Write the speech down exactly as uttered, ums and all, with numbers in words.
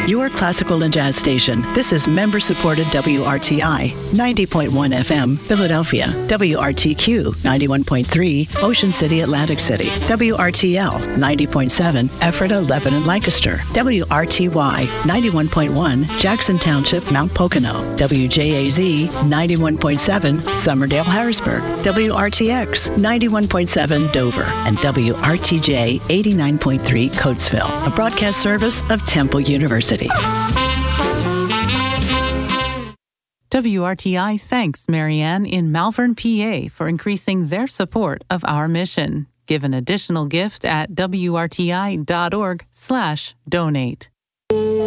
your classical and jazz station. This is member-supported W R T I, ninety point one F M, Philadelphia. W R T Q, ninety-one point three, Ocean City, Atlantic City. W R T L, ninety point seven, Ephrata, Lebanon, Lancaster. W R T Y, ninety-one point one, Jackson Township, Mount Pocono. W J A Z, ninety-one point seven, Summerdale, Harrisburg. W R T X, ninety-one point seven, Dover. And W R T J, eighty-nine point three, Coatesville, a broadcast service of Temple University. W R T I thanks Marianne in Malvern, P A for increasing their support of our mission. Give an additional gift at W R T I dot org slash donate.